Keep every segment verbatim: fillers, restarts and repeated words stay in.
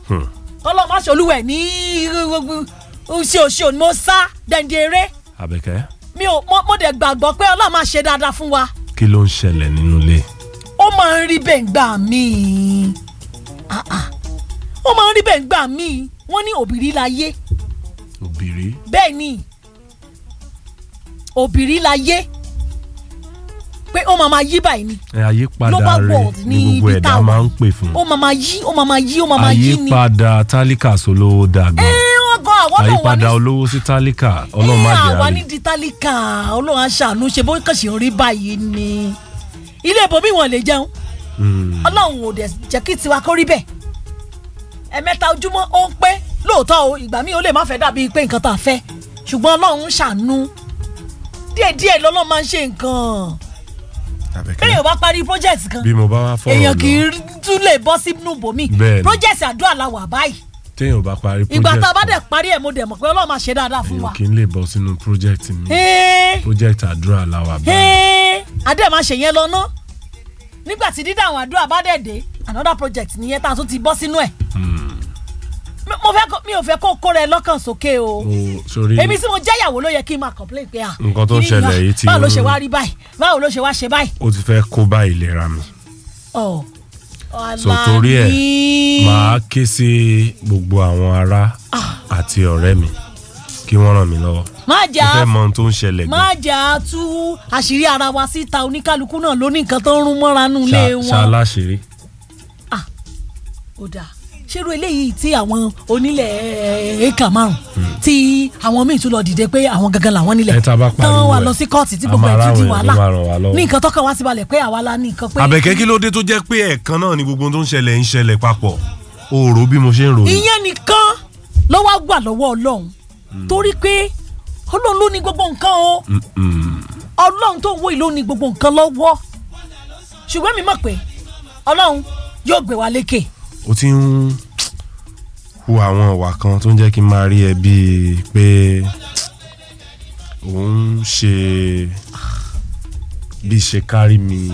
ọlọ́run má ṣe olúwẹ̀ ní ṣe òṣì mo sá dẹ̀ndẹ̀rẹ́. Àbẹ̀kẹ́. mi ò mo dẹ̀ gbàgbọ́ pé ọlọ́run máa ṣe dáadáa fún wa. kí ló ń ṣẹlẹ̀ nínú ilé. ó máa ń rí bẹ́ẹ̀ gbà mí ó máa ń rí bẹ́ẹ̀ gbà mí wọ́n ní òbírí láyé. òbírí. bẹ́ẹ̀ ni òbírí láyé pé ó máa ma yí báyìí ni. àyípadà rẹ ni gbogbo ẹ̀dá máa ń pè fún. ó máa ma yí ó máa ma yí ó máa ma yí ni. àyípadà tálíkà sólówó dàgbà. ẹ wọ́n gan àwọn náà wà ní. àyípadà olówó sí tálíkà ọlọ́run má jẹ́ àrí. ẹ àwa ní di tálíkà ọlọ́run aṣàánú ṣe bó kàn ṣe rí báyìí ni. ilé ìbòmí wọn lè jẹun. ọlọ́run ò dẹ̀ jẹ́ kí tiwa kó rí bẹ́ẹ̀. ẹ̀mẹ́ta ojúmọ́ ó ń pé lóòótọ́ o ìgbà míì ó lè má fẹ́ dàbí pé nǹkan tá a fẹ́ ṣùgbọ́n ọlọ́run ṣàánú díẹ̀díẹ̀ lọ́lọ́run máa ń ṣe nǹkan. kéèyàn bá parí project kan bí mo bá wá fọ̀rọ̀ lọ èèyàn kì í tún lè bọ́ sínú bòmí project àdúrà la wà báyìí. téèyàn bá parí project ìgbà tá a bá dẹ̀ parí ẹ̀ mo dẹ̀ mọ̀ pé ọlọ́run máa ṣe dáadáa fún wa. èèyàn kì í lè bọ́ sínú project mi project àdúrà la wà báyìí. adé máa ṣe yẹn lọ ná nígbà tí dídá àwọn àdúrà bá dẹ̀ dé another project nìyẹn tá a tún ti bọ́ sínú ẹ̀. mo fẹ́ mi ò fẹ́ kó kó rẹ lọ́kàn sókè o èmi tí mo jẹ́ ìyàwó ló yẹ kí n máa complain pé à nǹkan tó ń ṣẹlẹ̀ yìí ti báwo ló ṣe wá rí báyìí báwo ló ṣe wá ṣe báyìí. ó ti fẹ́ kó bá ìlera mi. ọ̀ so torí ẹ̀ máa ké sí gbogbo àwọn ará àti ọ̀rẹ́ mi kí wọ́n ràn mí lọ́wọ́. má jà mo fẹ́ mọ ohun tó ń ṣẹlẹ̀ gan. má jà tú àṣírí ara wa síta oníkálukú náà ló ní nǹkan tó ń rún mọ́ra nù lé wọn. ṣaláṣírí. ah ó dáa ṣerú eléyìí tí àwọn onílẹ̀ éka márùn tí àwọn míì tún lọ dìde pé àwọn gangan làwọn nílẹ̀ tán wà lọ sí kóòtù tí gbogbo ẹ̀ tún di wàhálà ní nǹkan tọ́ka wá sí balẹ̀ pé àwa la ní nǹkan pé. Àbẹ̀kẹ́ kí ló dé tó jẹ́ pé ẹ̀ẹ̀kan náà ni gbogbo tó ń ṣẹlẹ̀ ń ṣẹlẹ̀ papọ̀ o rò bí mo ṣe ń rò. ìyẹn nìkan ló wá gbà lọ́wọ́ Ọlọ́run torí pé Ọlọ́run ló ní gbogbo nǹkan o Ọlọ́run tó wó ìlú ní gbogbo nǹkan lọ́wọ́ ṣùgbọ́n mi mọ̀ pé Ọlọ́run yóò gbé wa lékè. ó ti ń hu àwọn ìwà kan tó ń jẹ́ kí n máa rí ẹ bíi pé òun ṣe bíi ṣe kárí mi.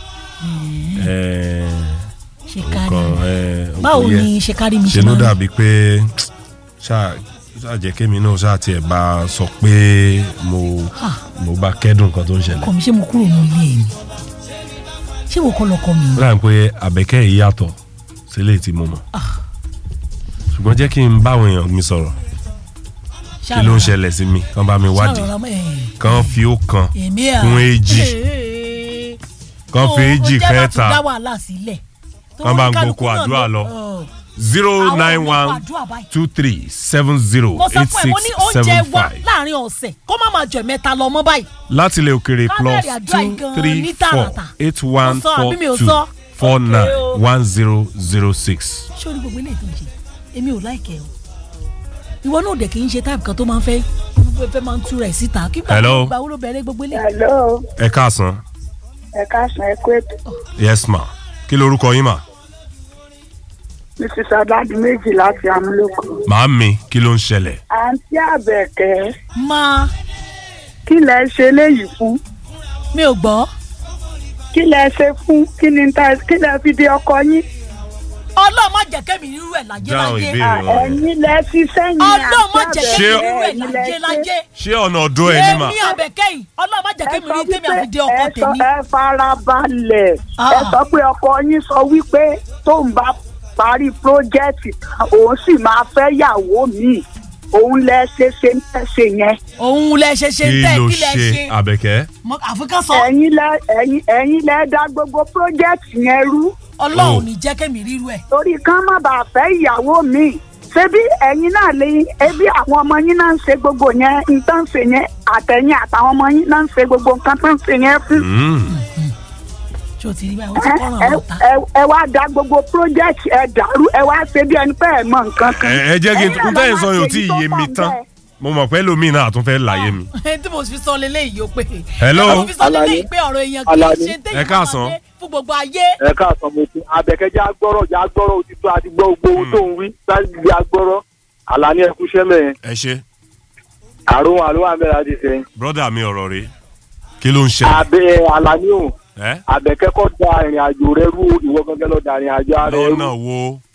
ṣe kárí mi báwo ni ṣe kárí mi ṣe ló dàbí pé ṣáàjẹ́ kémi náà ṣáà tiẹ̀ bá sọ pé mo mo bá kẹ́dùn nǹkan tó ń ṣẹlẹ̀. ọkọ mi ṣé mo kúrò ní ilé mi ṣé mo kọ́ lọ́kọ mi. ó dà ní pé Àbẹ̀kẹ́ yìí yàtọ̀ sílé tí mo mọ̀ ṣùgbọ́n jẹ́ kí n báwọn èèyàn mi sọ̀rọ̀ kí ló ń ṣẹlẹ̀ sí mi kàn bá mi wádìí kàn fi ó kan kún èjì kàn fi èjì kẹta kàn bá ń gboko àdúrà lọ zero nine one two three seven zero eight six seven five. láàrin ọ̀sẹ̀ kó má máa jọ mẹ́ta lọ mọ́ báyìí. láti ilẹ̀ òkèrè plus two three four eight one four two four nine one zero zero six. ṣé o ní gbogbo ilé ìtàn ṣe èmi ò láìkẹ́ o ìwọ náà dẹ̀ kì í ṣe táìpù kan tó máa ń fẹ́ fẹ́ máa ń tú rẹ̀ síta kí gbàgbọ́ wo ló bẹ̀rẹ̀ gbogbo ilé. hello. ẹ káàsán. ẹ káàsán ẹ kú ètò. yes ma kí lorúkọ yín ma. mrs Ọládìméjì láti Amúlòkó. màámi kí ló ń ṣẹlẹ̀. àǹtí Àbẹ̀kẹ́. máa. kí lẹ ṣe léyìí fún. mi ò gbọ́. kí lẹ ṣe fún kí ni ta kí lẹ fi di ọkọ yín. Ọlọ́run má jẹ́ kẹ́mi rírú ẹ̀ lájẹ́ lájẹ́. ẹ̀yin lẹ ti sẹ́yìn. Ọlọ́run má jẹ́ kẹ́mi rírú ẹ̀ lájẹ́ lájẹ́. ṣé ọ̀nà ọ̀dọ́ ẹ ní ma. èmi Àbẹ̀kẹ́ yìí Ọlọ́run má jẹ́ kẹ́mi rí tèmi àfi dé ọkọ tèmi. ẹ fara balẹ̀ ẹ sọ pé ọkọ yín sọ wípé tó ń bá parí pírójẹ́tì òun sì máa fẹ́ yàwó mi òun lẹ ṣe ṣe ń tẹ̀sẹ̀ yẹn. òun lẹ ṣe ṣe ń tẹ̀ kí lẹ ṣe. kí ló ṣe Àbẹ̀kẹ́. àfikún sọ. ẹ̀yin lẹ ẹ̀yin ẹ̀yin lẹ dá gbogbo pírójẹ́tì yẹn rú. Ọlọ́run ní jẹ́ kẹ́mi rírú ẹ̀. torí kán má bàa fẹ́ ìyàwó mi ṣebí ẹ̀yin náà lè ebi àwọn ọmọ yín náà ń ṣe gbogbo yẹn nǹkan ṣe yẹn àtẹ̀yìn àtàwọn ọmọ yín náà ń ṣe gbogbo nǹkan tó ń ṣe yẹn fún. ṣé o ti rí báyìí o ti kọ́ràn ọ̀tá. ẹ wá da gbogbo project ẹ dàrú ẹ wá ṣe bí ẹni pé ẹ mọ nǹkan kan. ẹ jẹ́ kí n tẹ́yìn sọ yóò tí ì yé mi tán mo mọ̀ pé lómi náà tún fẹ́ láyé mi. tí mo fi sọ lélẹ́yìí yóò pé. hello. mo fi sọ lélẹ́yìí pé ọ̀rọ̀ èèyàn kì í ṣe téèyàn máa ṣe fún gbogbo ayé. ẹ káàsán mo ti Àbẹ̀kẹ́ já gbọ́rọ̀ já gbọ́rọ̀ òtítọ́ àti gbọ́ gbogbo ohun tó ń wí láti já gbọ́rọ̀ Àlàní ẹkú sẹ́mẹ̀. ẹ ṣe. àrùn àlùwà mẹ́ra láti sẹ́yìn. brọ́dà mi ọ̀rọ̀ rẹ̀ kí ló ń ṣe. àbẹ Àlàní o Àbẹ̀kẹ́ kọ́ da ìrìn àjò rẹ rú ìwọ gangan lọ da ìrìn àjò rẹ rú. lọ́nà wo.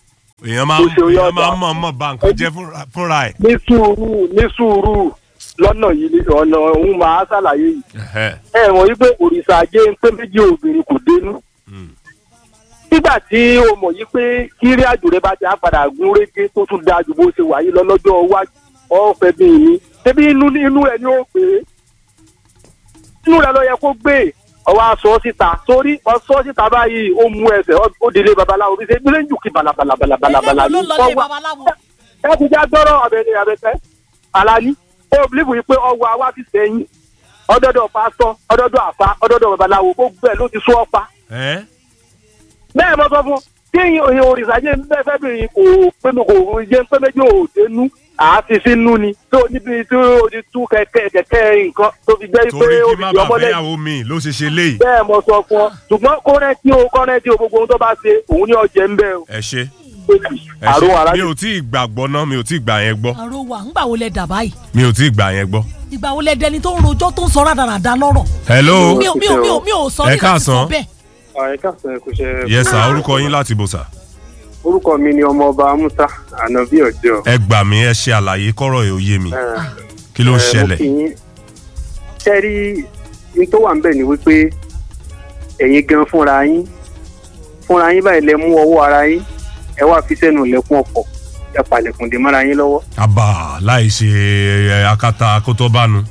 èèyàn máa èèyàn máa mọ̀ mọ̀ bá nǹkan jẹ́ fúnra ẹ̀. ní sùúrù ní sùúrù lọ́nà yìí ọ̀nà òun máa ṣàlàyé yìí. ẹ wọ̀n yí pé òrìṣà ajé ń pé méjì obìnrin kò dénú. nígbà tí o mọ̀ yí pé kírí àjò rẹ bá ti á padà gún régé tó tún dáa ju bó ṣe wà yìí lọ lọ́jọ́ iwájú ọ̀fẹ́ bí mi. ṣébí inú inú rẹ ni ó pè é inú rẹ ló yẹ kó gbé ọwọ́ aṣọ síta torí ọṣọ síta báyìí ó mú ẹsẹ̀ ó délé babaláwo bí ṣe gbé lẹ́yìn jùkì balabalabalabalabala yìí kọ́ ẹ ti já gbọ́rọ̀ abẹ́rẹ́ abẹ́fẹ́ alani ó bílíìfù yìí pé ọwọ́ àwa ti sẹ́yìn ọdọ́dọ̀ pásítọ̀ ọdọ́dọ̀ àfa ọdọ́dọ̀ babaláwo gbogbo ẹ̀ ló ti sún ọ́pá. bẹ́ẹ̀ mo sọ fún kí òrìṣàjẹ́ bẹ́ẹ̀ fẹ́ bìnrin kò pé mi kò jẹ́ pé méjì ò dénú àti sínú ni tó níbi tí ó di tú kẹ̀kẹ́ kẹ̀kẹ́ nǹkan tó fi jẹ́ pé ó fi yọ mọ́lẹ̀. torí kí má bàa fẹ́yàwó mi ló ṣe ṣe léyìí. bẹ́ẹ̀ mo sọ fún ọ ṣùgbọ́n kọ́rẹ́tì o kọ́rẹ́tì o gbogbo ohun tó bá ṣe òun ní ọjẹ́ ń bẹ́ o. ẹ ṣe àrò ara mi ò tí ì gbàgbọ́ náà mi ò tí ì gbà yẹn gbọ́. àrò wà ńgbà wo lẹ dà báyìí. mi ò tí ì gbà yẹn gbọ́. ìgbà wo lẹ dẹni tó ń rojọ́ tó ń sọ rádaràda lọ́rọ̀. hello mi ò mi ò mi ò mi ò sọ ní láti sọ bẹ́ẹ̀. ẹ káàsán ẹ kò ṣe. yes sir orúkọ yín láti bò sà. orúkọ mi ni ọmọọba Musa Ànàbí Ọjọ́. ẹ gbà mí ẹ ṣe àlàyé kọ́rọ̀ ẹ̀ ò yé mi kí ló ń ṣẹlẹ̀. ṣe rí ní tó wà ń bẹ̀ ni wípé ẹ̀yin gan fúnra yín fúnra yín báyìí lẹ mú ọwọ́ ara yín ẹ wá fi sẹ́nu lẹ́kùn ọkọ̀ ẹ palẹ̀kùn dè mọ́ra yín lọ́wọ́. àbá láì ṣe akátá akótóbánu.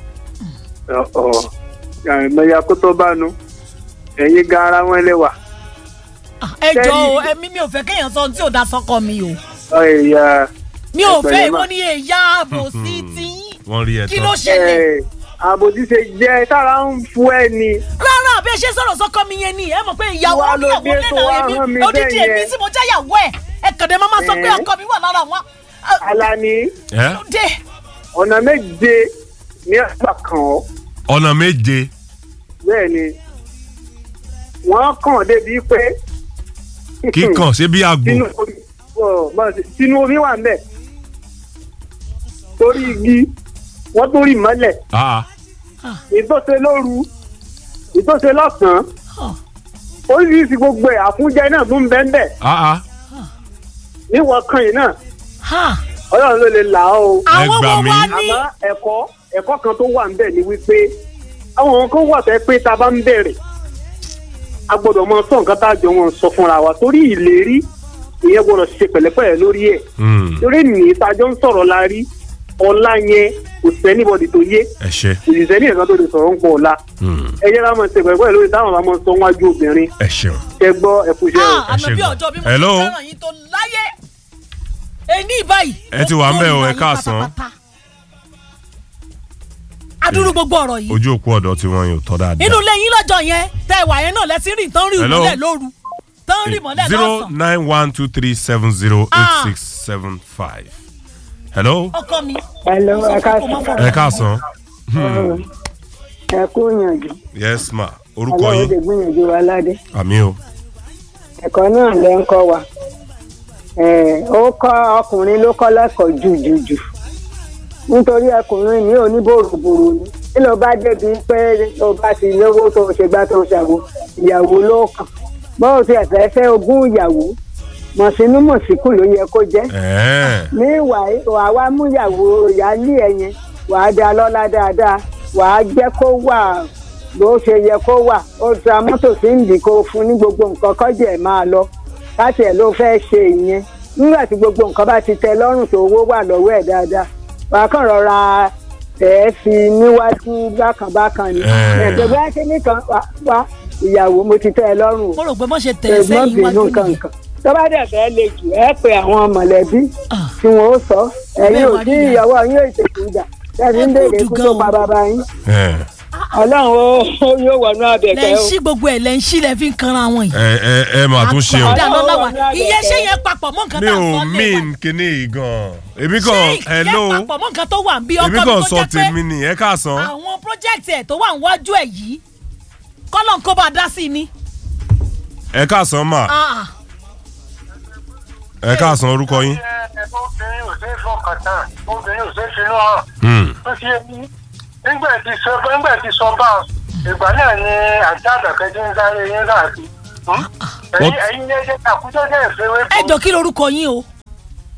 mẹ́yà akótóbánu ẹ̀yin gan ara wọn lẹ́wà. ẹ jọ ẹmí mi ò fẹ́ kéèyàn sọ ohun tí ò dá sọ́kọ mi o. ẹ̀yà mi ò fẹ́ ìwọ ni èyà ààbò sí ti wọ́n rí ẹ̀ tán. kí ló ṣẹlẹ̀. àbòdì ṣe jẹ́ tára ń fún ẹ ni. rárá bí ẹ ṣe sọ̀rọ̀ sọ́kọ mi yẹn ni ẹ mọ̀ pé ìyàwó oníyàwó lẹ́nà èmi odidi èmi tí mo jẹ́ ìyàwó ẹ̀ ẹ kàdé máa sọ pé ọkọ mi wà lára wọn. Alani dé. ọ̀nà méje ní àgbà kan ọ́. ọ̀nà méje. bẹ́ẹ̀ ni wọ́n kàn débi pé. kíkàn ṣe bí àgbò. tinú omi wà ń bẹ̀ torí igi wọ́n tó rí mọ́lẹ̀. ìtòsí lóru ìtòsí lọ́sàn-án oríṣiríṣi gbogbo ẹ̀ àfúnjẹ náà tún bẹ́ẹ̀ bẹ́ẹ̀. níwọ̀n kan yìí náà ọlọ́run ló lè là ó. àwọn wo wá ní. àmọ́ ẹ̀kọ́ ẹ̀kọ́ kan tó wà ń bẹ̀ ni wípé àwọn kan wà fẹ́ pé tá a bá ń bẹ̀rẹ̀ a gbọ́dọ̀ mọ sọ nǹkan tá a jọ wọn sọ fúnra wa torí ìlérí ìyẹn gbọ́dọ̀ ṣe pẹ̀lẹ́pẹ̀lẹ́ lórí ẹ̀. torí nìyí tá a jọ ń sọ̀rọ̀ la rí ọlá yẹn kò sẹ́nibọ̀dì tó yé òṣìṣẹ́ ní ẹ̀ka tó lè sọ̀rọ̀ ń pọ̀ ọ̀la ẹ yẹra mọ̀ ṣe pẹ̀lẹ́pẹ̀lẹ́ lórí táwọn bá mọ̀ sọ wájú obìnrin ẹ gbọ́ ẹ kú iṣẹ́ o. Ànàbí Ọjọ́ bí mo ti fẹ́ràn yín tó láyé ẹni báyìí. ẹ ti wà ń bẹ̀ o ẹ káàsán. adúrú gbogbo ọ̀rọ̀ yìí. ojú òpó ọ̀dọ̀ tí wọ́n yóò tọ́ dáadáa. inú ilé yín lọ́jọ́ yẹn tẹ ìwà yẹn náà lẹ́sìn rìn tán rí ìmọ́lẹ̀ lóru tán rí ìmọ́lẹ̀ lọ́sàn. zero nine one two three seven zero eight six seven five. hello. ọkọ mi. hello ẹ káàsán. ẹ káàsán. ẹ kú ìyànjú. yes ma orúkọ yín. ọlọ́run ti gbìyànjú wa ládé. àmì o. ẹ̀kọ́ náà lẹ́ ń kọ́ wa ó kọ́ ọkùnrin ló kọ́ lẹ́kọ̀ọ́ jùjùjù nítorí ọkùnrin ní oníbòròbòrò ni tí ló bá débi pé ló bá ti lówó tó ṣe gbá tó ṣàwò ìyàwó ló kàn bọ́ọ̀ ti ẹ̀fẹ́ fẹ́ ogún ìyàwó mọ̀sínú mọ̀síkù ló yẹ kó jẹ́ ní ìwà wàá wá mú ìyàwó ìyáálé ẹ̀ yẹn wàá dá lọ́lá dáadáa wàá jẹ́ kó wà bó ṣe yẹ kó wà ó ta mọ́tò sí ìdí kó fún ní gbogbo nǹkan kọ́jà ẹ̀ máa lọ láti ẹ̀ ló fẹ́ ṣe ìyẹn nígbà tí gbogbo nǹkan bá ti tẹ́ lọ́rùn tó owó wà lọ́wọ́ ẹ̀ dáadáa wàá kàn rọra ẹ̀ fi níwájú bákan bákan ni ẹ̀ẹ́dẹ̀gbẹ́ ṣe nìkan wá ìyàwó mo ti tẹ́ ẹ lọ́rùn o. mo rò pé mo ṣe tẹ̀ ẹ́ sẹ́yìn wájú mi. tó bá dẹ̀ fẹ́ le jù ẹ pé àwọn mọ̀lẹ́bí tí wọ́n ó sọ ẹ̀yin ò tí ìyàwó yín ò tètè ìjà tẹ́sí ń béèrè kú tó pa bàbá yín. ọlọ́run ó yóò wọnú abẹ́kẹ́ o. lẹ́ ń ṣí gbogbo ẹ̀ lẹ́ ń ṣí lẹ́ fi ń kanra wọn yìí. ẹ ẹ ẹ máa tún ṣe o. àpàdé àlọ́lá wa iye ṣé yẹn papọ̀ mọ́ nǹkan tá a sọ lẹ́wà. mi ò mean kíní gan. èmi kan hello. ṣé yẹn papọ̀ mọ́ nǹkan tó wà bí ọkọ mi tó jẹ́ pé. èmi kan sọ tèmi ni ẹ káàsán. àwọn project ẹ̀ tó wà níwájú ẹ̀ yìí kọ́lọ̀ kó bá dá sí ni. ẹ káàsán mà. ẹ káàsán orúkọ yín. obìnrin ò ṣe é fọkàn tán obìnrin ò ṣe é finú hàn. ó ṣe é nígbà tí sọ nígbà tí sọ bá ìgbà náà ni àti àgbàkẹ́jì ń sáré yín káàkiri. ẹ̀yin ẹ̀yin ní ẹjẹ́ àkújọ́ jẹ́ ìfẹ́wé. ẹ jọ kí lorúkọ yín o.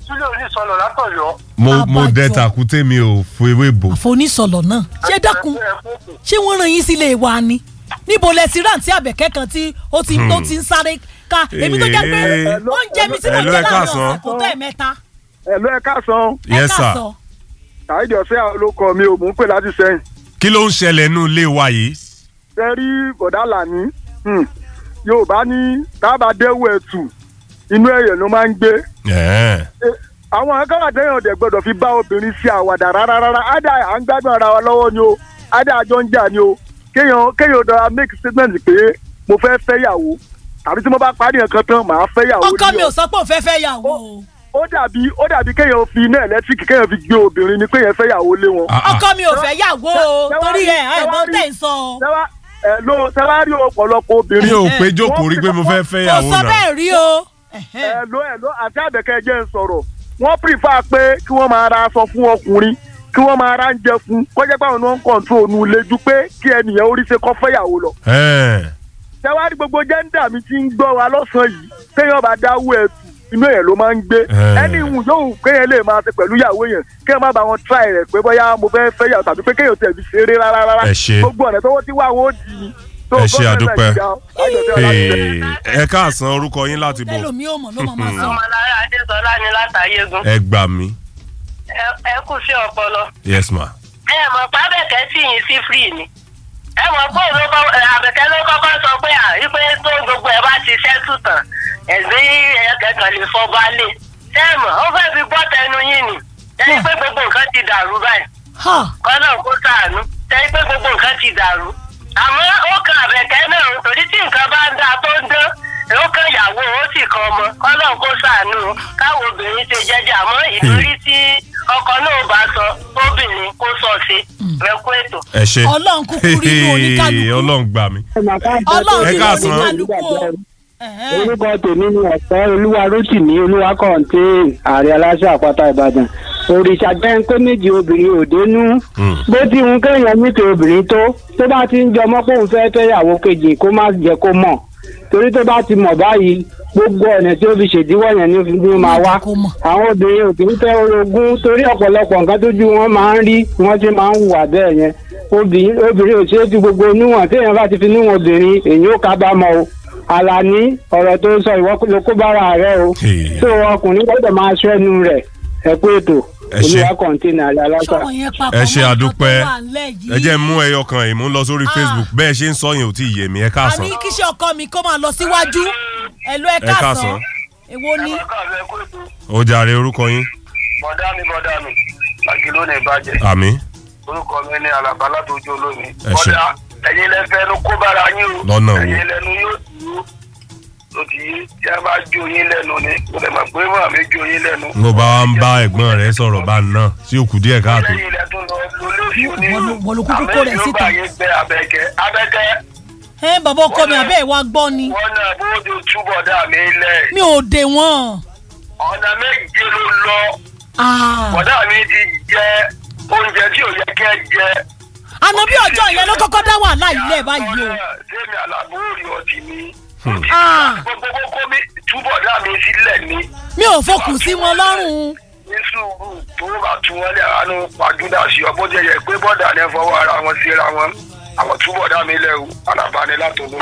sílẹ̀ onísọ̀lọ̀ látọ̀yọ́. mo mo dẹ tàkúté mi ò fún ewé bò. àfonísọ̀lọ̀ náà ṣé dákun ṣé wọ́n rán yín sílé wa ni níbo lẹ ti rántí àbẹ̀kẹ́ kan tí ó ti tó ti ń sáré ká èmi tó jẹ́ pé oúnjẹ mi tí mo jẹ́ láàrin ọ̀sẹ̀ kò tó ẹ̀mẹ́ta. ẹ̀lú ẹ̀ káàsán. yes sir. Saheed Osuya olóko mi ò mú pè láti sẹ́yìn. kí ló ń ṣẹlẹ̀ nínú ilé wa yìí. sẹ́rí bọ̀dá Làní Yorùbá ní tábà déwò ẹ̀tù inú ẹ̀yẹ̀ ló máa ń gbé. àwọn akẹ́kọ̀ọ́ àtẹ̀yìn ọ̀dẹ̀ gbọ́dọ̀ fi bá obìnrin sí àwàdà rárá rárá ádà à ń gbádùn ara wa lọ́wọ́ ni o ádà àjọ ń jà ni o kéèyàn kéèyàn dọ̀ra make statement pé mo fẹ́ fẹ́ yàwó tàbí tí mo bá parí nǹkan tán màá fẹ́ yàwó. ọkọ mi ò sọ pé ò fẹ́ fẹ́ yàwó o. ó dàbí ó dàbí kéèyàn fi iná ẹ̀lẹ́tíríkì kéèyàn fi gbé obìnrin ni kéèyàn fẹ́ yàwó lé wọn. ọkọ mi ò fẹ́ yàwó o torí ẹ̀ ẹ̀gbọ́n tẹ̀ ń sọ. ẹ ló sẹ́wárí ọ̀pọ̀lọpọ̀ obìnrin. mi ò pé jókòó rí pé mo fẹ́ fẹ́ yàwó náà. kò sọ bẹ́ẹ̀ rí o. ẹ ló ẹ ló àti Àbẹ̀kẹ́ jẹ́ ń sọ̀rọ̀ wọ́n prefer pé kí wọ́n máa ra aṣọ fún ọkùnrin kí wọ́n máa ra ń jẹ fún kọjá pé àwọn náà ń kọ̀ǹtró òun lè ju pé kí ẹnìyẹn orí ṣe kọ́ fẹ́yàwó lọ. sẹ́wárí gbogbo jẹ́ńdà mi ti ń gbọ́ wa lọ́sàn-án yìí téèyàn bá dáwọ́ ẹ̀tù inú èèyàn ló máa ń gbé ẹni ìhùn yóò kéèyàn lè máa ṣe pẹ̀lú ìyàwó yẹn kéèyàn má bá wọn try rẹ̀ pé bóyá mo fẹ́ fẹ́ yàwó tàbí pé kéèyàn tẹ̀ fi ṣeré rárá rárá gbogbo ọ̀nà tówó tí wà wọ́n dì í. ẹ ṣe àdúpẹ́ ẹ káàsán orúkọ yín láti bò. ọmọlára adéṣọlá ni látàyégún. ẹ gbà mí. ẹ kú sí ọpọlọ. yes ma. ẹ mọ̀ pé Àbẹ̀kẹ́ sì yín sí free ni ẹ mọ̀ pé Àbẹ̀kẹ́ ló kọ́kọ́ sọ pé àrípé tó gbogbo ẹ bá ti ṣẹ́tù tán ẹ̀gbẹ́ ẹ̀kẹ́kàn lè fọ́ balẹ̀ sẹ́ẹ̀mọ̀ ó fẹ́ fi gbọ́ tẹnu yín ni ẹni pé gbogbo nǹkan ti dàrú báyìí kọ́nà kó ṣàánú ẹni pé gbogbo nǹkan ti dàrú àmọ́ ó kan Àbẹ̀kẹ́ náà torí tí nǹkan bá ń da tó ń dán ó kan ìyàwó ó sì kan ọmọ kọ́nà kó ṣàánú káwọn obìnrin ṣe jẹ́jẹ́ àmọ́ ìdórí tí ọkọ náà bá sọ obìnrin kó sọ sí mẹ́kú ètò. ẹ ṣe Ọlọ́run kúkú rí inú oníkálukú Ọlọ́run gbà mí. Ọlọ́run rí inú oníkálukú o. orúkọ tèmi ni ọ̀pẹ́ olúwa rótìmí olúwa kọ̀ǹtẹ́ẹ̀n ààrẹ aláṣẹ àpáta ìbàdàn òrìṣà jẹ́ ń pé méjì obìnrin ò dénú bó ti ń kéèyàn nítorí obìnrin tó tó bá ti ń jọmọ́ pé òun fẹ́ẹ́ fẹ́yàwó kejì kó má jẹ́ kó mọ̀ torí tó bá ti mọ̀ báyìí gbogbo ọ̀nà tí ó fi ṣèdíwọ́ yẹn ní òfin ní máa wá àwọn obìnrin ò kì í fẹ́ orogún torí ọ̀pọ̀lọpọ̀ nǹkan tójú wọn máa ń rí wọ́n ti máa ń hùwà bẹ́ẹ̀ yẹn obìnrin ò ṣe é fi gbogbo níwọ̀n téèyàn bá ti fi níwọ̀n obìnrin èyí ó kábàámọ̀ o Àlàní ọ̀rọ̀ tó sọ ìwọ ló kó bára rẹ o tó ọkùnrin gbọ́dọ̀ máa ṣọ́ ẹnu rẹ̀ ẹ pé ètò olúwa kọ̀ǹtínà aláṣà. ẹ ṣe àdúpẹ́ ẹ jẹ́ mú ẹyọ kan yìí mú lọ sórí Facebook bẹ́ẹ̀ ṣe ń sọ yẹn ò tí ì yé mi ẹ káàsán. àní kí ṣe ọkọ mi kó máa lọ síwájú ẹ lọ ẹ káàsán èwo ni. ó jàre orúkọ yín. bọ̀dá mi bọ̀dá mi làgì lónìí bàjẹ́. àmín. orúkọ mi ní Àlàbá látòjú olómi. bọ̀dá ẹ̀yin lẹ́fẹ̀ẹ́ ló kó bára yín o. lọ́nà wo ẹ̀yin lẹ́nu yóò dúró lòdì tí a bá jó yín lẹ́nu ni kò lè mọ̀ pé mọ̀ mi jó yín lẹ́nu. mo bá wa ń bá ẹ̀gbọ́n rẹ sọ̀rọ̀ bá ń ná tí ó kù díẹ̀ káàtó. wọ́n ló kúkú kó rẹ̀ síta. Àbẹ̀kẹ́ Àbẹ̀kẹ́. ẹ bàbá ọkọ mi àbẹ́ ìwà gbọ́ ni. wọ́n náà bóde túbọ̀ dà mí lẹ̀. mi ò dè wọ́n. ọ̀nà méje ló lọ. bọ̀dá mi ti jẹ oúnjẹ tí ò yẹ kẹ́ jẹ. àná bí ọjọ́ yẹn ló kọ́kọ́ dá wàhálà ilé báyìí o. sẹ́mi àlàbóòrì ọtí mi. gbogbo kókó mi túbọ̀ dà mí sílẹ̀ ni. mi ò fokùn sí wọn lọ́rùn. ní sùúrù tó bá tún wọn lé àánú pàdúdà sí ọ bó jẹ yẹ pé bọ́dà ní fọwọ́ ara wọn síra wọn àwọn túbọ̀ dà mí lẹ́rù alábàání látọ̀lọ́.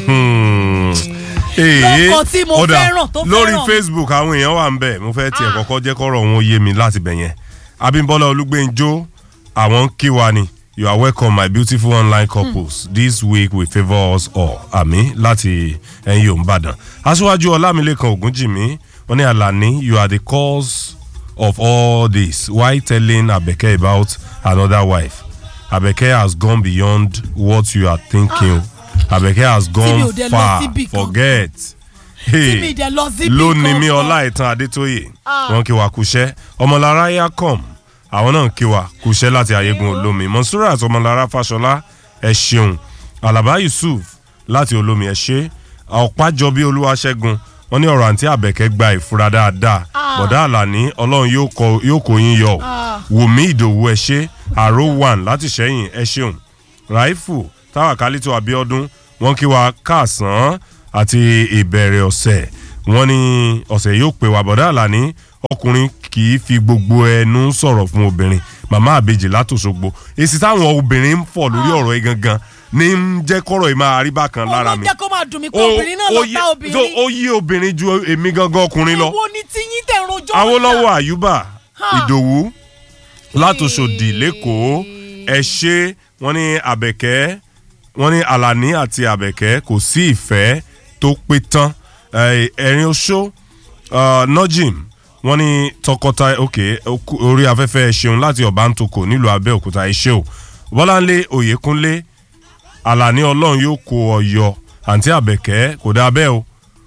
lọ́kọ̀ tí mo fẹ́ràn tó fẹ́ràn. lórí Facebook àwọn èèyàn wà ń bẹ̀ mo fẹ́ tiẹ̀ kọ́kọ́ jẹ́ kọ́rọ̀ wọn yé mi láti bẹ̀ yẹn Abímbọ́lá Olúgbénjó àwọn ń kí wa ni you are welcome my beautiful online couples mm. this week we favour us all àmì láti ẹ̀yin Òǹbàdàn aṣíwájú Ọlámilékan Ògúnjìmí wọ́n ní Àlàní you are the cause of all this why telling Àbẹ̀kẹ́ about another wife Àbẹ̀kẹ́ has gone beyond what you are thinking ah. Àbẹ̀kẹ́ has gone far forget hey lónìí mi Ọláìtàn Adétóyè wọ́n kí wa kúṣẹ́ Ọmọlára Yakom àwọn náà kí wa kúṣẹ́ láti Ayégun Olómi Monsurat Ọmọlára Fáṣọlá ẹ ṣeun Àlàbá Yusuf láti Olómi ẹ ṣe Ọ̀pájọbí Olúwaṣẹ́gun wọ́n ní ọ̀rọ̀ àǹtí Àbẹ̀kẹ́ gba ìfura dáadáa bọ̀dá Àlàní Ọlọ́run yóò kó yín yọ Wùmí Ìdòwú ẹ ṣe Àró one láti Ṣẹ́yìn ẹ ṣeun Ràífù Táwàkálítò Abíọ́dún wọ́n kí wa káàsán àti ìbẹ̀rẹ̀ ọ̀sẹ̀ wọ́n ní ọ̀sẹ̀ yóò pè wá bọ̀dá Àlàní ọkùnrin kì í fi gbogbo ẹnu sọ̀rọ̀ fún obìnrin màmá àbèjì látòṣogbo èsì táwọn obìnrin ń fọ̀ lórí ọ̀rọ̀ yìí gangan ní ń jẹ́ kọ́rọ̀ yìí máa rí bákan lára mi. ó jẹ́ kó máa dùn mí pé obìnrin náà lọ bá obìnrin. ó yí obìnrin ju èmi gangan ọkùnrin lọ. èwo ni tí yín tẹ̀ ń rojọ́. Awólọ́wọ̀ Àyùbá Ìdòwú látòṣòdì lẹ́kọ̀ọ́ ẹ ṣe wọ́n ní Àbẹ̀kẹ́ wọ́n ní Àlàní àti Àbẹ̀kẹ́ kò sí ìfẹ́ tó pé tán ẹ̀rín oṣó Nojim wọ́n ní tọkọtaya ok orí afẹ́fẹ́ ṣeun láti Ọ̀bántòkò nílùú Abẹ́òkúta iṣẹ́ o Bọ́láńlé Oyèkúnlé Àlàní Ọlọ́run yóò kó ọyọ àǹtí Àbẹ̀kẹ́ kò dáa bẹ́ẹ̀ o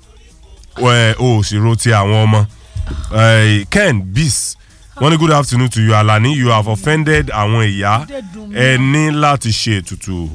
ò sì ro ti àwọn ọmọ Ken Bis wọ́n ní good afternoon to you Àlàní you have offended àwọn ìyá ẹ ní láti ṣe ètùtù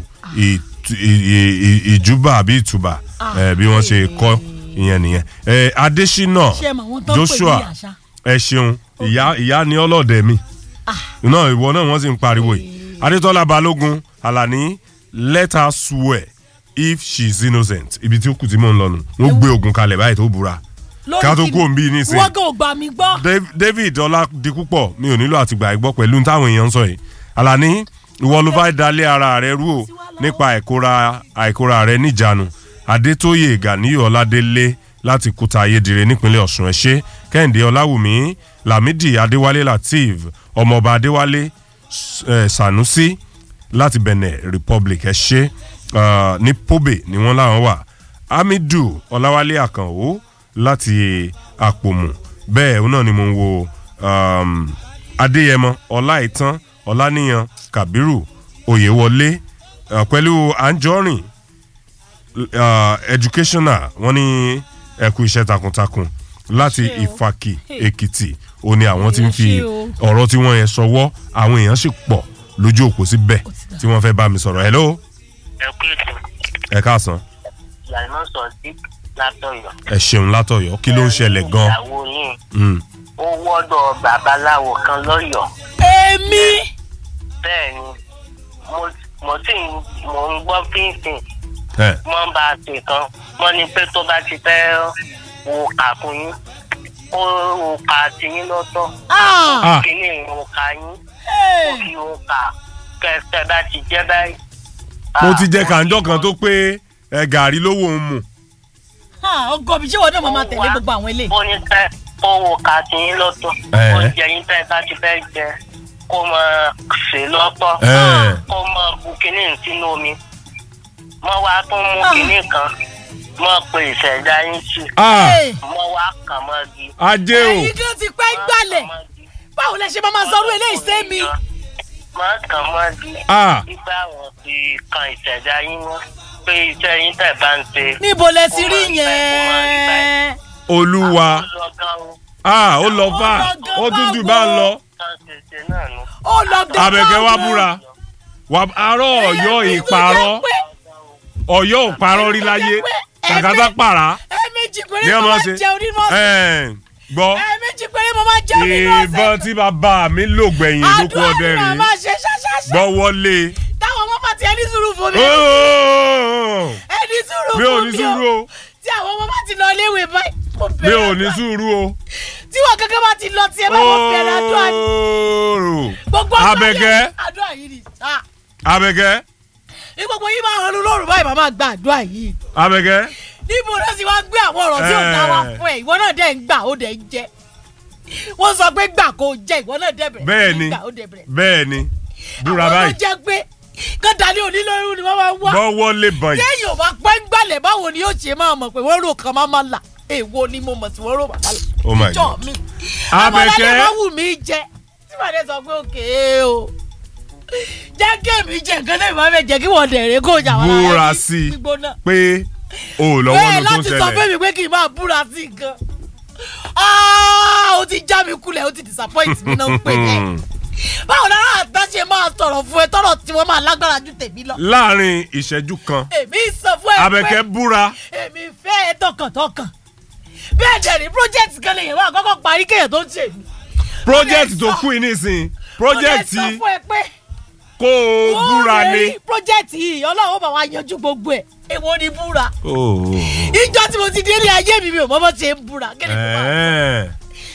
ìjúbà àbí ìtùbà bí wọ́n ṣe kọ́ ìyẹn nìyẹn Adésínà Joshua ẹ ṣeun ìyá ìyá ni ọlọ́dẹ mi náà ìwọ náà wọ́n sì ń pariwo yìí Adétọ́lá Balógun Àlàní let her swear if she is innocent ibi tí ó kù tí mò ń lọ nù wọ́n gbé ogun kalẹ̀ báyìí tó búra ká tó kú òǹbí nísìnyí wọ́n gò gbà mí gbọ́. David Ọládipúpọ̀ mi ò nílò àtìgbà ìgbọ́ pẹ̀lú táwọn èèyàn ń sọ yìí Àlàní ìwọ ló bá dalẹ̀ ara rẹ rú o nípa àìkóra rẹ níjànú Adétóyè Gàníyù Ọládélé láti Kúta Ayédire nípínlẹ̀ Ọ̀ṣun ẹ ṣé Kẹ́hìndé Ọláwùmí Lámídì Adéwálé Lateef ọmọọba Adéwálé Sanusi láti Benin Republic ẹ ṣé ní Pobe ni wọ́n láwọn wà Hamidu Ọláwálé Àkànó láti Àpòmù bẹ́ẹ̀ òun náà ni mo ń wo um, Adéyẹmọ Ọláìtàn Ọláníyàn Kàbírù Oyèwọlé uh, pẹ̀lú Anjọ́rìn uh, educational wọ́n ní ẹ̀kú iṣẹ́ takuntakun láti Ìfàkì Èkìtì ó ní àwọn tí ń fi ọ̀rọ̀ tí wọ́n yẹn sọwọ́ àwọn èèyàn sì pọ̀ lójú òpó síbẹ̀ tí wọ́n fẹ́ bá mi sọ̀rọ̀ hello. ẹ káàsán. ẹ ṣeun látọ̀yọ́ kí ló ń ṣẹlẹ̀ gan. ìyàwó yín ó wọ́dọ̀ babaláwo kan lọ́yọ̀ọ́. èmi. bẹ́ẹ̀ ni mo sì mo ń gbọ́ fíìsìn mo ń bá a ṣe kan mo ní pé tó bá ti fẹ́ wo kàkún yín ó wo kà sí yín lọ́tọ̀ kí ni ìwò kà yín ó fi wo kà kẹsẹ̀ bá ti jẹ́ báyìí. mo ti jẹ kàńjọ́ kan tó pé ẹ gàrí lówó ń mu. ọgọ mi ṣé wọn náà máa tẹ̀lé gbogbo àwọn eléyìí. ó ní pẹ́ ó wo kà sí yín lọ́tọ̀ ó jẹ yín tẹ́ bá ti fẹ́ jẹ kó máa ṣe lọ́tọ̀ kó máa bu kínní sínú omi mọ́ wá tún mú kínní kan mọ́ pé ìṣẹ̀dá yín sí mọ́ wá kàn mọ́ di. ajé o ẹyin kan ti pẹ́ gbàlẹ̀ báwo lẹ ṣe máa máa sọ̀rọ̀ eléyìí sí mi. mọ́ kàn mọ́ di nígbà wọn fi kan ìṣẹ̀dá yín mọ́ pé iṣẹ́ yín tẹ̀ bá ń ṣe. níbo lẹ ti rí yẹn. Olúwa ah ó lọ bá ó dúdú bá ń lọ. ó lọ dé bá Àbẹ̀kẹ́ wá búra wà arọ́ Ọ̀yọ́ ìparọ́ Ọ̀yọ́ ò parọ́ rí láyé kàkàtà pàrà ẹ̀ẹ̀mejì péré mo máa jẹ onínú ọ̀sẹ̀ gbọ́ ẹ̀ẹ̀mejì péré mo máa jẹ onínú ọ̀sẹ̀ ìbọn tí bàbá mi lò gbẹ̀yìn lóko ọdẹ rí gbọ́ wọlé. táwọn ọmọ bá ti ẹni sùúrù fún mi ẹni sùúrù mi ò fún ní mi sùúrù o o tí àwọn ọmọ bá ti lọ léwé báyìí mi ò ní sùúrù o tí wọn kankan bá ti lọ tiẹ̀ bá wọn bẹ̀rẹ̀ àdúrà ni gbogbo Àbẹ̀kẹ́ àdúrà yìí ni Àbẹ̀kẹ́ ní gbogbo yìí máa hàn lóru báyìí màmá gba àdúrà yìí Àbẹ̀kẹ́ níbo ló sì wá gbé àwọn ọ̀rọ̀ tí ò dá wa fún ẹ ìwọ náà dẹ̀ ń gbà ó dẹ̀ ń jẹ wọ́n sọ pé gbà kó jẹ ìwọ náà dẹ̀ bẹ̀rẹ̀ bẹ́ẹ̀ ni bẹ́ẹ̀ ni búra báyìí àwọn ló jẹ́ pé kọ́ńtà ní onílọ́rùn ni wọ́n máa ń wá gbọ́ wọlé báyìí lẹ́yìn ò bá pẹ́ ń gbàlẹ̀ báwo ni yóò ṣe máa mọ̀ pé wọ́n rò kan máa máa là èwo ni mo mọ̀ tí wọ́n rò bàbá là oh my God mi Àbẹ̀kẹ́ àwọn alẹ́ wù mí jẹ tí màdé sọ pé òkè o jẹ́ kí èmi jẹ nǹkan náà ìmọ̀ fẹ́ jẹ́ kí wọ́n dẹ̀rẹ̀ kó jà wọ́n búra sí i pé o lọ́wọ́ ló tó ń ṣẹlẹ̀ bẹ́ẹ̀ láti sọ fún mi pé kí n máa búra sí nǹkan o ti já mi kulẹ̀ o ti disappoint mi náà ń pè é báwo lára àtàṣe máa sọ̀rọ̀ fún ẹ tọ́rọ̀ tí wọ́n máa lágbára ju tèmi lọ. láàrin ìṣẹ́jú kan èmi sọ fún ẹ pé Àbẹ̀kẹ́ búra èmi fẹ́ ẹ tọkàntọkàn bẹ́ẹ̀ dẹ̀ ní project kan lè yẹn wá àkọ́kọ́ parí kéèyàn tó ń ṣe mí. project tó kú yìí nísìn project mo lè sọ fún ẹ pé kó o búra ni. project yìí ọlọ́run bá wa yanjú gbogbo ẹ̀ èwo ni búra. ìjọ tí mo ti délé ayé mi mi ò mọ́ bọ́ ṣe ń búra kí ni mo máa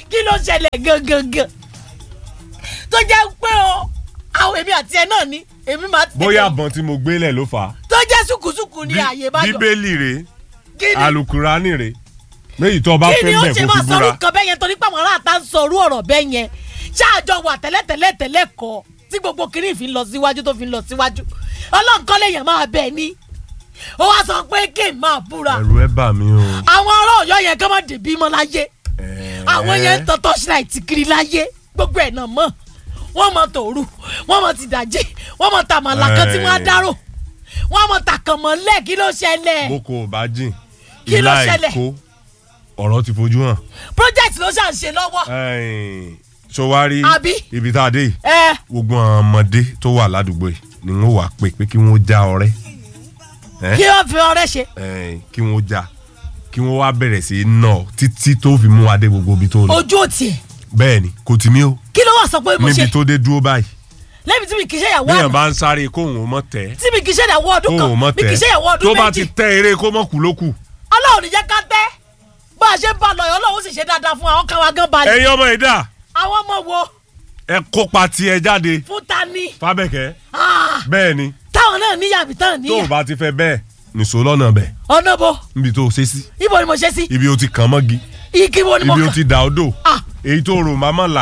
kí ló ṣẹlẹ̀ gangan tó jẹ́ pé o àwọn èmi àti ẹ náà ni èmi máa tẹ̀lé. bóyá àbọ̀n tí mo gbélẹ̀ ló fà á. tó jẹ́ sùkùsùkù ní ààyè bá yọ. bíbélì rè alukurani rè méjì tó bá fẹ́ bẹ̀ kó fi búra. kí ni ó ṣe máa sọ̀rọ̀ kan bẹ́ẹ̀ yẹn torí pé àwọn aráàta ń sọ̀rọ̀ ọ̀rọ̀ bẹ́ẹ̀ yẹn ṣáàjọ wà tẹ́lẹ̀tẹ́lẹ̀ tẹ́lẹ̀ kọ́ tí gbogbo kiri fi ń lọ síwájú tó fi ń lọ síwájú ọlọ́nkọ́ lèèyàn máa bẹ̀ ni ó wá sọ pé kí n máa búra. ẹ̀rù ẹ̀ bà mí o. àwọn ará Ọ̀yọ́ yẹn kọ́ máa dèbí mọ́ láyé àwọn yẹn ń tọ́ torchlight kiri láyé gbogbo ẹ̀ náà mọ̀ wọ́n mọ̀ tòru wọ́n mọ̀ ti dàjí wọ́n mọ̀ tàmàlà kan tí wọ́n á dárò wọ́n mọ̀ tàkànmọ́lẹ̀ kí ló ṣẹlẹ̀. boko bá jìn kí ló ṣẹlẹ̀ ìlà èkó ọ̀rọ̀ ti fojú hàn. project ló ṣàn ṣe lọ́wọ́. sọwárí ibi tá a dé gbogbo àwọn ọmọdé tó wà ládùúgbò yìí ni wọ́n wà pé pé kí wọ́n já ọrẹ́. kí wọ́n fi ọrẹ́ ṣe. kí wọ́n já kí wọ́n wá bẹ̀rẹ̀ sí í nà títí tó fi mú adé gbogbo ibi tó lọ. ojú òtí ẹ̀. bẹ́ẹ̀ ni kò tí mi o. kí ló wà sọ pé mo ṣe. níbi tó dé dúró báyìí. lẹ́bi tí mi kì í ṣe ìyàwó àná. bẹ́ẹ̀ bá ń sáré kóhùn mọ́ tẹ́. tí mi kì í ṣe ìyàwó ọdún kan mi kì í ṣe ìyàwó ọdún méjì. tó bá ti tẹ eré kó mọ́ kú ló kù. Ọlọ́run ní jẹ́ ká tẹ́ bá a ṣe ń bá lọ yọ Ọlọ́run sì ṣe dáadáa fún àwọn kan wa gan balẹ̀. ẹ̀yin ọmọ ìdá. àwọn ọmọ wo. ẹ kópa tiẹ̀ jáde. fún ta ni. Fábẹ́kẹ́. bẹ́ẹ̀ ni. táwọn náà níyà àbí táwọn níyà. tó o bá ti fẹ́ bẹ́ẹ̀ nìṣó lọ́nà bẹ̀. ọ̀nà bo. níbi tó o ṣe sí. ibo ni mo ṣe sí. ibi o ti kàn mọ́gi. igi wo ni mo kàn. ibi o ti dà odò. èyí tó rò máa mọ̀ là.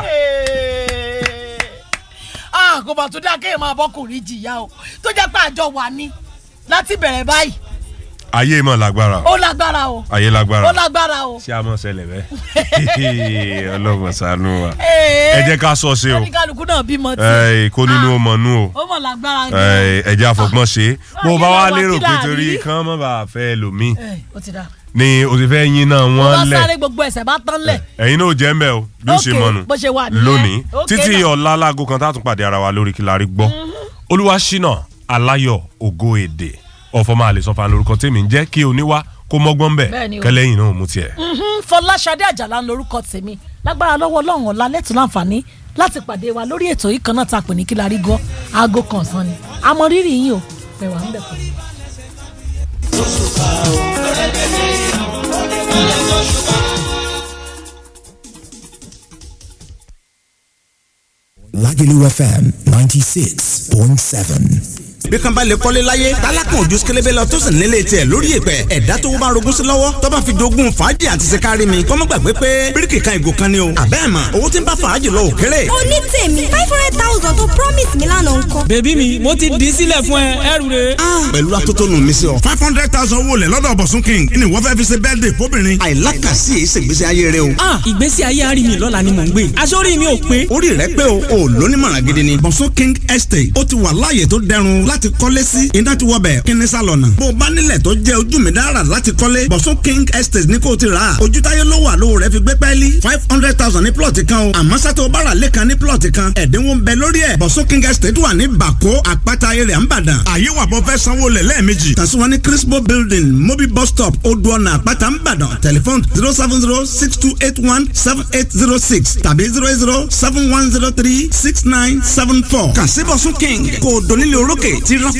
kò bá tó dáa kéèyàn máa bọ́kùnrin jìyà o tó jẹ́ pé àjọ wà ní láti bẹ̀rẹ̀ báyìí. ayé mọ̀ lágbára o. ó lágbára o. ayé lágbára. ó lágbára o. ṣé a mọ̀ ṣẹlẹ̀ bẹ́ẹ̀. ọlọ́mọ ṣàánú wa. ẹ jẹ́ ká sọ ṣe o. oníkálukú náà bímọ tí. kó nínú ọmọ nú o. ó mọ̀ lágbára gan. ẹ jẹ́ àfọ̀gbọ́n ṣe é. bó bá wá lérò pé torí kán mọ̀ bá fẹ́ lòmíì. ó ti dáa ni o ti fẹ́ yín náà wọ́n lẹ̀. wọ́n sáré gbogbo ẹsẹ̀ bá tán lẹ̀. ẹ̀yin náà ò jẹ́ ń bẹ̀ o bí ó ṣe mọ̀nù lónìí títí ọ̀la láago kan tá a tún pàdé ara wa lórí Kílárí Gbọ́. Olúwaṣínà Aláyọ̀ Ògo Èdè ọ̀fọ̀ máa lè sọ fún lórúkọ tèmi ń jẹ́ kí oníwá kó mọ́gbọ́n bẹ̀ kẹlẹ́yìn náà mú tiẹ̀. Fọláṣadé Àjàlá lórúkọ tèmi lágbára lọ́wọ́ Ọlọ́run ọ̀la lẹ́tùn láǹfààní láti pàdé wa lórí ètò yìí kan náà tá a pè ní Kílárí Gbọ́ aago kan ọ̀sán ni àmọ́ rírì yín o pẹ̀ wá ń bẹ̀ pẹ̀lú. Lagelu F M ninety-six point seven. bí kan bá lè kọ́lé láyé tálákùn ojú sikélébé lọ tó sì nílé tiẹ̀ lórí ìpẹ́ ẹ̀dá tó bá rogún sí lọ́wọ́ tó bá fi jogún fàájì àti sikari mi kọ́mọ́ gbàgbé pé bíríkì kan ìgò kan ni o àbẹ́ẹ̀ mọ̀ owó tí ń bá fàájì lọ òkèrè. oní tèmi five hundred thousand tó promise mi lánàá ńkọ́. bèbí mi mo ti dì í sílẹ̀ fún ẹ ẹrù rẹ. pẹ̀lú atótónu mi sí ọ. five hundred thousand owó lẹ̀ lọ́dọ̀ Bọ̀sún King ni wọ́n fẹ́ fi ṣe birthday fóbìnrin. àìlákàsí èyí ṣègbésí ayé rẹ o. ah ìgbésí ayé àrí mi lọ́la ni mò ń gbé aṣọ́rí mi ò pé. orí rẹ pé o ò lónímọ̀ràn gidi ni. Bọ̀sún King Estate ó ti wà láàyè tó dẹrùn láti kọ́lé sí iná ti wọ bẹ̀ kíní sálọ̀nà. bó o bá nílẹ̀ tó jẹ́ ojú mi dára láti kọ́lé Bọ̀sún King Estate ní kò ti rà á. ojú táyé ló wà lówó rẹ̀ fi gbé pẹ́ẹ́lí five hundred thousand ní plọ̀tì kan o. àmọ́ sátó bára lẹ́kan ní plọ̀tì kan ẹ̀dínwó ń bẹ lórí ẹ̀. Bọ̀sún King Estate wà ní Bàkó àpáta eré àǹbàdàn. àyè wà bọ́ fẹ́ sanwó lẹ̀ lẹ́ẹ̀mejì. kàn wọn ní Crispo building mobil bus stop odò ọ̀nà àpáta àǹbàdàn tẹlifon zero seven zero six two eight one seven eight zero six tàbí zero zero seven one zero three six nine seven four. kàn sí Bọ̀sún King kò dónílé orókè tí